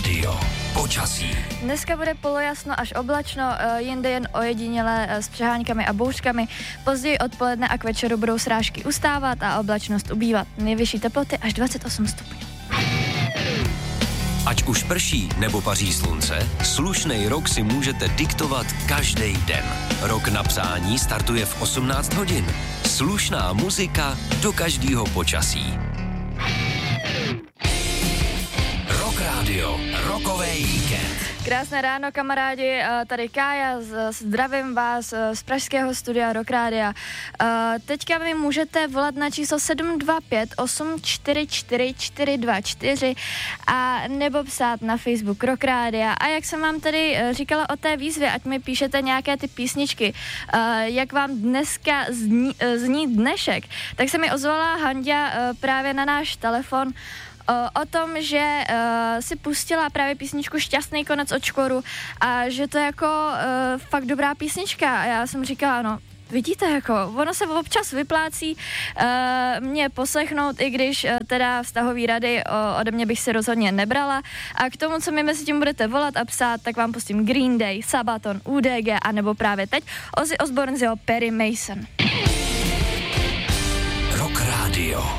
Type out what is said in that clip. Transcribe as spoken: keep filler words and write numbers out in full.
Rádio. Počasí. Dneska bude polojasno až oblačno, jinde jen ojediněle s přeháňkami a bouřkami. Později odpoledne a k večeru budou srážky ustávat a oblačnost ubývat. Nejvyšší teploty až dvacet osm stupňů. Ať už prší nebo paří slunce, slušnej rok si můžete diktovat každý den. Rok na psání startuje v osmnáct hodin. Slušná muzika do každého počasí. Rock Radio, rokovej víkend. Krásné ráno, kamarádi, tady Kája, zdravím vás z pražského studia Rock Rádia. Teďka mi můžete volat na číslo sedm dva pět osm čtyři čtyři čtyři dva čtyři a nebo psát na Facebook Rock Rádia. A jak jsem vám tady říkala o té výzvě, ať mi píšete nějaké ty písničky, jak vám dneska zní, zní dnešek, tak se mi ozvala Hanďa právě na náš telefon o tom, že uh, si pustila právě písničku Šťastný konec od Škoru a že to je jako uh, fakt dobrá písnička. A já jsem říkala, no, vidíte, jako, ono se občas vyplácí uh, mě poslechnout, i když uh, teda vztahový rady o, ode mě bych si rozhodně nebrala. A k tomu, co mi mezi tím budete volat a psát, tak vám pustím Green Day, Sabaton, U D G a nebo právě teď Ozzy Osbourne z jeho Perry Mason. Rock Radio.